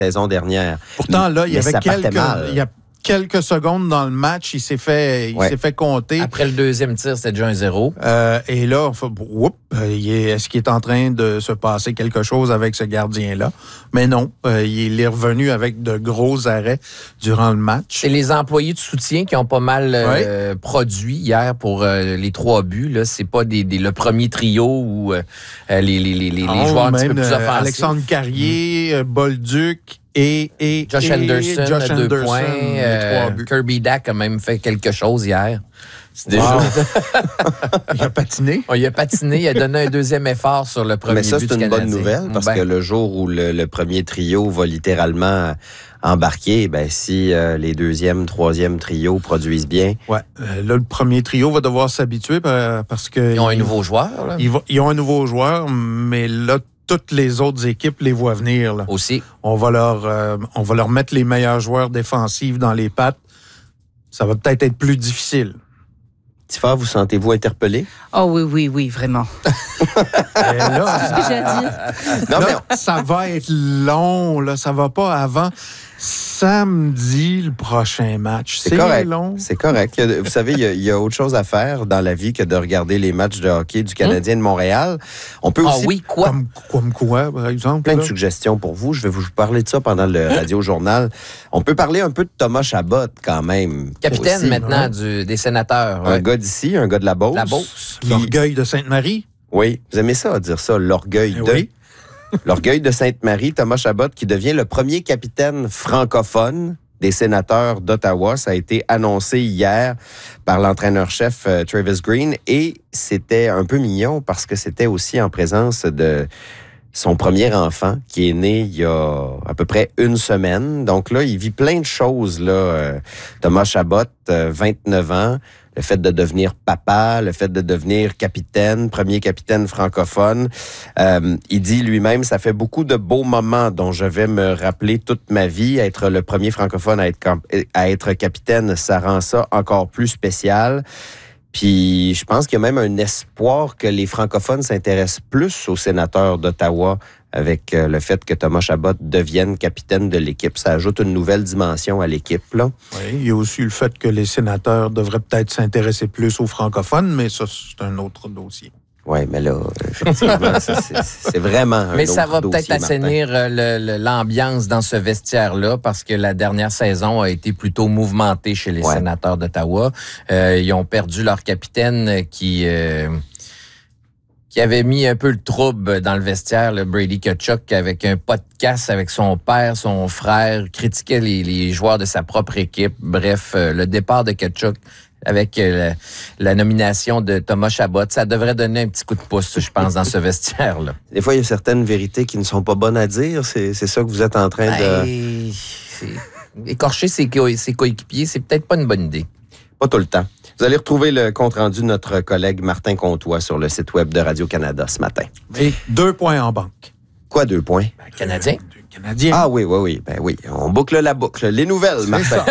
saison dernière. Pourtant, là, il y avait quelques secondes dans le match, il s'est fait compter. Après le deuxième tir, c'était déjà 1-0. Et là, on fait, est-ce qu'il est en train de se passer quelque chose avec ce gardien-là? Mais non, il est revenu avec de gros arrêts durant le match. C'est les employés de soutien qui ont pas mal produit hier pour les 3 buts. Là, c'est pas le premier trio ou les joueurs un petit peu plus offensifs. Alexandre Carrier, Bolduc, et Josh Anderson, 2 points. Kirby Dack a même fait quelque chose hier. Il a patiné. Il a patiné, il a donné un deuxième effort sur le premier but du Canadien. Mais ça, c'est une bonne nouvelle, parce que le jour où le premier trio va littéralement embarquer, si les deuxième, troisième trios produisent bien. Ouais. Là, le premier trio va devoir s'habituer parce que... Ils ont un nouveau joueur. Là. Ils ont un nouveau joueur, mais là, toutes les autres équipes les voient venir. Là. Aussi. On va leur mettre les meilleurs joueurs défensifs dans les pattes. Ça va peut-être être plus difficile. Tifa, vous sentez-vous interpellé? Oh oui, vraiment. Là, c'est ce que j'ai à dire. Non, mais ça va être long, là. Ça va pas avant samedi, le prochain match. C'est correct. Long. C'est correct. Vous savez, il y a autre chose à faire dans la vie que de regarder les matchs de hockey du Canadien de Montréal. On peut aussi... oui, quoi? Comme quoi, par exemple? Plein de suggestions pour vous. Je vais vous parler de ça pendant le Radio-Journal. On peut parler un peu de Thomas Chabot, quand même. Capitaine, aussi, maintenant, des Sénateurs. Un gars d'ici, un gars de la Beauce. La Beauce. L'orgueil de Sainte-Marie. Oui, vous aimez ça, dire ça, l'orgueil de... Oui. L'orgueil de Sainte-Marie, Thomas Chabot, qui devient le premier capitaine francophone des Sénateurs d'Ottawa. Ça a été annoncé hier par l'entraîneur-chef Travis Green. Et c'était un peu mignon parce que c'était aussi en présence de son premier enfant qui est né il y a à peu près 1 semaine. Donc là, il vit plein de choses, là. Thomas Chabot, 29 ans. Le fait de devenir papa, le fait de devenir capitaine, premier capitaine francophone. Il dit lui-même, ça fait beaucoup de beaux moments dont je vais me rappeler toute ma vie. Être le premier francophone à être capitaine, ça rend ça encore plus spécial. Puis je pense qu'il y a même un espoir que les francophones s'intéressent plus aux Sénateurs d'Ottawa avec le fait que Thomas Chabot devienne capitaine de l'équipe. Ça ajoute une nouvelle dimension à l'équipe, là. Oui, il y a aussi le fait que les Sénateurs devraient peut-être s'intéresser plus aux francophones, mais ça, c'est un autre dossier. Oui, mais là, effectivement, c'est vraiment un mais autre ça va dossier, peut-être assainir l'ambiance dans ce vestiaire-là parce que la dernière saison a été plutôt mouvementée chez les Sénateurs d'Ottawa. Ils ont perdu leur capitaine qui avait mis un peu le trouble dans le vestiaire, le Brady Tkachuk, avec un podcast avec son père, son frère, critiquait les joueurs de sa propre équipe. Bref, le départ de Tkachuk avec la nomination de Thomas Chabot, ça devrait donner un petit coup de pouce, je pense, dans ce vestiaire-là. Des fois, il y a certaines vérités qui ne sont pas bonnes à dire. C'est ça que vous êtes en train de... Écorcher ses coéquipiers, c'est peut-être pas une bonne idée. Pas tout le temps. Vous allez retrouver le compte-rendu de notre collègue Martin Comtois sur le site web de Radio-Canada ce matin. Et 2 points en banque. Quoi, 2 points? Canadien. Canadien. Ah oui. Ben oui, on boucle la boucle. Les nouvelles, Martin.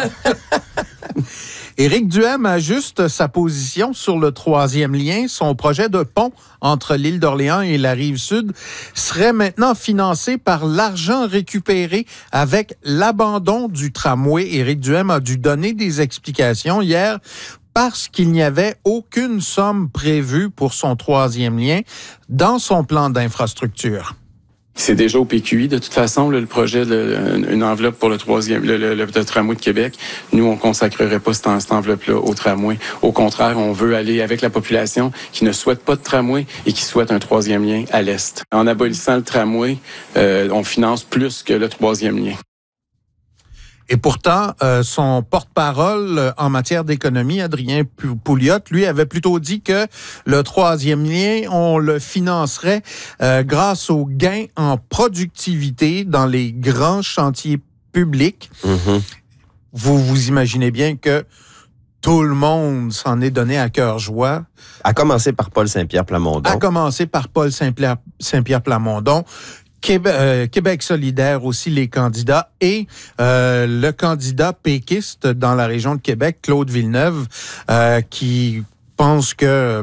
Éric Duhem ajuste sa position sur le 3e lien. Son projet de pont entre l'île d'Orléans et la Rive-Sud serait maintenant financé par l'argent récupéré avec l'abandon du tramway. Éric Duhem a dû donner des explications hier parce qu'il n'y avait aucune somme prévue pour son 3e lien dans son plan d'infrastructure. C'est déjà au PQI, de toute façon, le projet, une enveloppe pour le tramway de Québec. Nous, on consacrerait pas cette enveloppe-là au tramway. Au contraire, on veut aller avec la population qui ne souhaite pas de tramway et qui souhaite un 3e lien à l'est. En abolissant le tramway, on finance plus que le 3e lien. Et pourtant, son porte-parole en matière d'économie, Adrien Pouliot, lui, avait plutôt dit que le 3e lien, on le financerait grâce aux gains en productivité dans les grands chantiers publics. Mm-hmm. Vous imaginez bien que tout le monde s'en est donné à cœur joie. À commencer par Paul Saint-Pierre Plamondon. Québec solidaire aussi, les candidats, et le candidat péquiste dans la région de Québec, Claude Villeneuve, qui pense que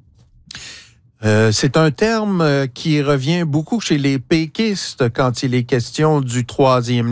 c'est un terme qui revient beaucoup chez les péquistes quand il est question du 3e